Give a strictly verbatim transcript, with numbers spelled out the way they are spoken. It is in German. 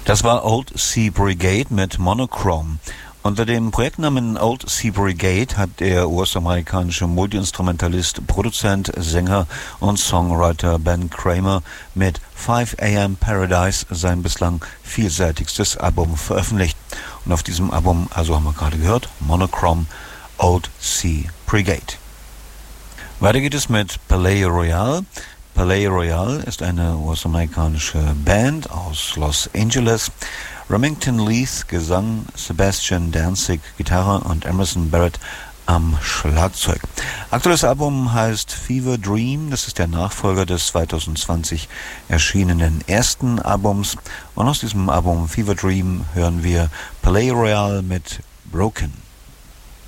Das war Old Sea Brigade mit Monochrome. Unter dem Projektnamen Old Sea Brigade hat der US-amerikanische Multiinstrumentalist, Produzent, Sänger und Songwriter Ben Kramer mit five a m Paradise sein bislang vielseitigstes Album veröffentlicht. Und auf diesem Album, also haben wir gerade gehört, Monochrome, Old Sea Brigade. Weiter geht es mit Palais Royale. Palais Royale ist eine US-amerikanische Band aus Los Angeles. Remington Leith, Gesang, Sebastian Danzig, Gitarre und Emerson Barrett am Schlagzeug. Aktuelles Album heißt Fever Dream. Das ist der Nachfolger des zwanzig zwanzig erschienenen ersten Albums. Und aus diesem Album Fever Dream hören wir Palais Royale mit Broken.